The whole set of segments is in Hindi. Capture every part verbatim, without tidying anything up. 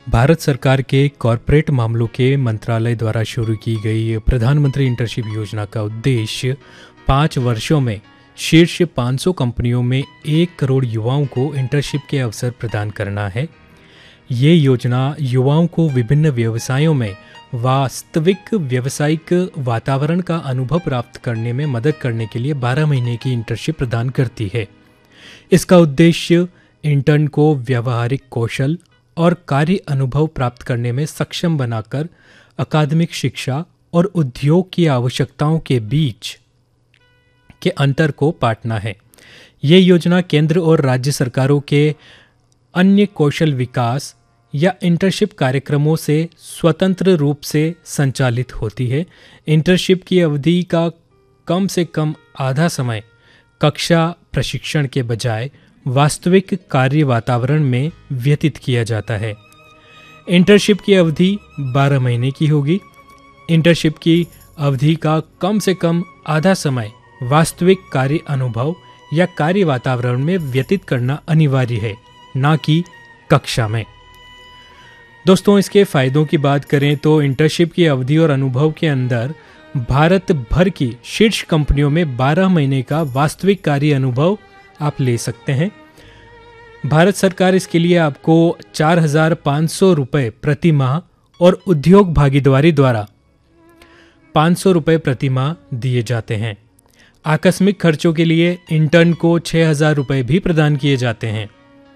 भारत सरकार के कॉरपोरेट मामलों के मंत्रालय द्वारा शुरू की गई प्रधानमंत्री इंटर्नशिप योजना का उद्देश्य पाँच वर्षों में शीर्ष पाँच सौ कंपनियों में एक करोड़ युवाओं को इंटर्नशिप के अवसर प्रदान करना है। ये योजना युवाओं को विभिन्न व्यवसायों में वास्तविक व्यावसायिक वातावरण का अनुभव प्राप्त करने में मदद करने के लिए बारह महीने की इंटर्नशिप प्रदान करती है। इसका उद्देश्य इंटर्न को व्यावहारिक कौशल और कार्य अनुभव प्राप्त करने में सक्षम बनाकर अकादमिक शिक्षा और उद्योग की आवश्यकताओं के बीच के अंतर को पाटना है। ये योजना केंद्र और राज्य सरकारों के अन्य कौशल विकास या इंटर्नशिप कार्यक्रमों से स्वतंत्र रूप से संचालित होती है। इंटर्नशिप की अवधि का कम से कम आधा समय कक्षा प्रशिक्षण के बजाय वास्तविक कार्य वातावरण में व्यतीत किया जाता है। इंटर्नशिप की अवधि बारह महीने की होगी। इंटर्नशिप की अवधि का कम से कम आधा समय वास्तविक कार्य अनुभव या कार्य वातावरण में व्यतीत करना अनिवार्य है, ना कि कक्षा में। दोस्तों, इसके फायदों की बात करें तो इंटर्नशिप की अवधि और अनुभव के अंदर भारत भर की शीर्ष कंपनियों में बारह महीने का वास्तविक कार्य अनुभव आप ले सकते हैं। भारत सरकार इसके लिए आपको चार हजार पाँच सौ रुपये प्रति माह और उद्योग भागीदारी द्वारा पाँच सौ रुपये प्रति माह दिए जाते हैं। आकस्मिक खर्चों के लिए इंटर्न को छः हजार रुपये भी प्रदान किए जाते हैं।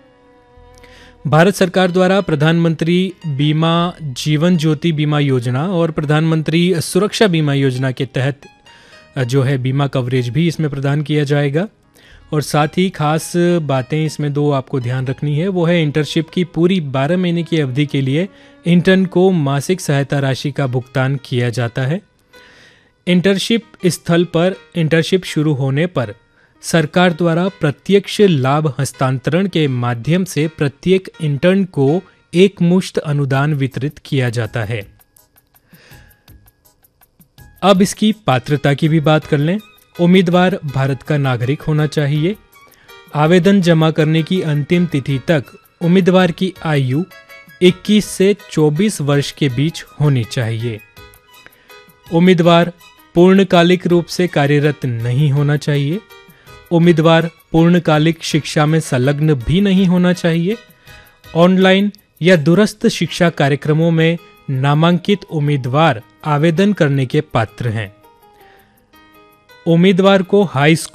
भारत सरकार द्वारा प्रधानमंत्री बीमा जीवन ज्योति बीमा योजना और प्रधानमंत्री सुरक्षा बीमा योजना के तहत जो है बीमा कवरेज भी इसमें प्रदान किया जाएगा। और साथ ही खास बातें इसमें दो आपको ध्यान रखनी है, वो है इंटर्नशिप की पूरी बारह महीने की अवधि के लिए इंटर्न को मासिक सहायता राशि का भुगतान किया जाता है। इंटर्नशिप स्थल पर इंटर्नशिप शुरू होने पर सरकार द्वारा प्रत्यक्ष लाभ हस्तांतरण के माध्यम से प्रत्येक इंटर्न को एक मुश्त अनुदान वितरित किया जाता है। अब इसकी पात्रता की भी बात कर लें। उम्मीदवार भारत का नागरिक होना चाहिए। आवेदन जमा करने की अंतिम तिथि तक उम्मीदवार की आयु इक्कीस से चौबीस वर्ष के बीच होनी चाहिए। उम्मीदवार पूर्णकालिक रूप से कार्यरत नहीं होना चाहिए। उम्मीदवार पूर्णकालिक शिक्षा में संलग्न भी नहीं होना चाहिए। ऑनलाइन या दूरस्थ शिक्षा कार्यक्रमों में नामांकित उम्मीदवार आवेदन करने के पात्र हैं। उम्मीदवार को हाई स्कूल